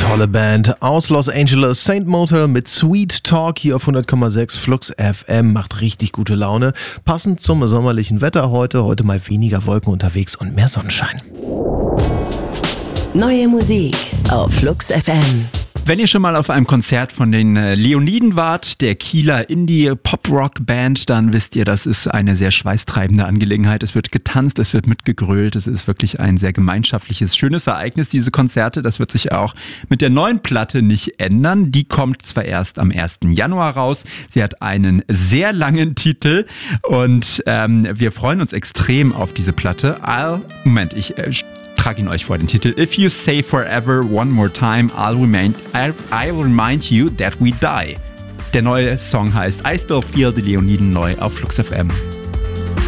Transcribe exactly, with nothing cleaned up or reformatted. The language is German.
Tolle Band aus Los Angeles, Saint Motel mit Sweet Talk hier auf hundert Komma sechs Flux F M, macht richtig gute Laune. Passend zum sommerlichen Wetter heute, heute mal weniger Wolken unterwegs und mehr Sonnenschein. Neue Musik auf Flux F M. Wenn ihr schon mal auf einem Konzert von den Leoniden wart, der Kieler Indie-Pop-Rock-Band, dann wisst ihr, das ist eine sehr schweißtreibende Angelegenheit. Es wird getanzt, es wird mitgegrölt, es ist wirklich ein sehr gemeinschaftliches, schönes Ereignis, diese Konzerte. Das wird sich auch mit der neuen Platte nicht ändern. Die kommt zwar erst am ersten Januar raus, sie hat einen sehr langen Titel und ähm, wir freuen uns extrem auf diese Platte. I'll, Moment, ich... Äh, trage ihn euch vor, den Titel. If you say forever one more time, I'll remind, I'll, I'll remind you that we die. Der neue Song heißt I Still Feel, die Leoniden neu auf Flux F M.